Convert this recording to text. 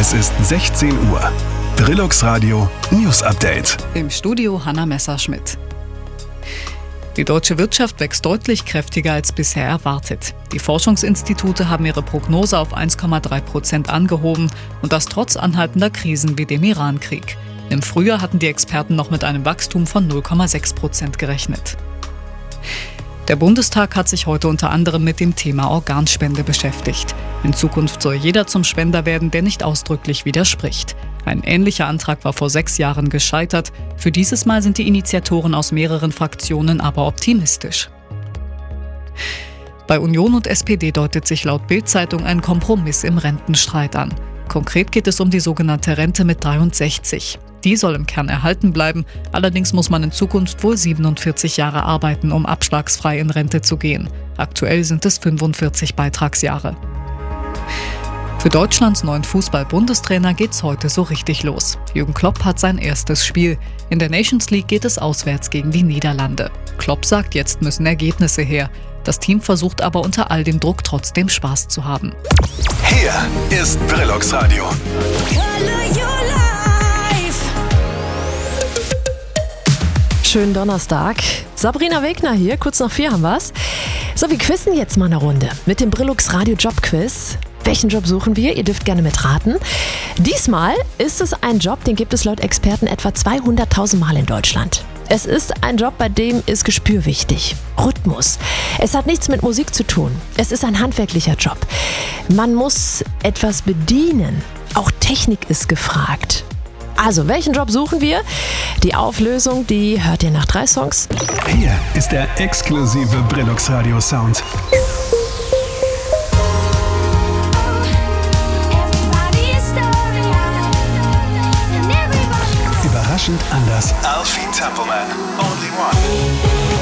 Es ist 16 Uhr. Brillux Radio News Update. Im Studio Hanna Messerschmidt. Die deutsche Wirtschaft wächst deutlich kräftiger als bisher erwartet. Die Forschungsinstitute haben ihre Prognose auf 1,3% angehoben und das trotz anhaltender Krisen wie dem Iran-Krieg. Im Frühjahr hatten die Experten noch mit einem Wachstum von 0,6% gerechnet. Der Bundestag hat sich heute unter anderem mit dem Thema Organspende beschäftigt. In Zukunft soll jeder zum Spender werden, der nicht ausdrücklich widerspricht. Ein ähnlicher Antrag war vor 6 Jahren gescheitert. Für dieses Mal sind die Initiatoren aus mehreren Fraktionen aber optimistisch. Bei Union und SPD deutet sich laut Bild-Zeitung ein Kompromiss im Rentenstreit an. Konkret geht es um die sogenannte Rente mit 63. Die soll im Kern erhalten bleiben, allerdings muss man in Zukunft wohl 47 Jahre arbeiten, um abschlagsfrei in Rente zu gehen. Aktuell sind es 45 Beitragsjahre. Für Deutschlands neuen Fußball-Bundestrainer geht's heute so richtig los. Jürgen Klopp hat sein erstes Spiel. In der Nations League geht es auswärts gegen die Niederlande. Klopp sagt, jetzt müssen Ergebnisse her. Das Team versucht aber unter all dem Druck trotzdem Spaß zu haben. Hier ist Brillux Radio. Schönen Donnerstag. Sabrina Wegner hier, kurz nach 4 haben wir's. So, wir quizzen jetzt mal eine Runde mit dem Brillux Radio Job Quiz. Welchen Job suchen wir? Ihr dürft gerne mitraten. Diesmal ist es ein Job, den gibt es laut Experten etwa 200.000 Mal in Deutschland. Es ist ein Job, bei dem ist Gespür wichtig. Rhythmus. Es hat nichts mit Musik zu tun. Es ist ein handwerklicher Job. Man muss etwas bedienen. Auch Technik ist gefragt. Also, welchen Job suchen wir? Die Auflösung, die hört ihr nach 3 Songs. Hier ist der exklusive Brillux Radio Sound. Überraschend anders. Alfie Templeman, Only One.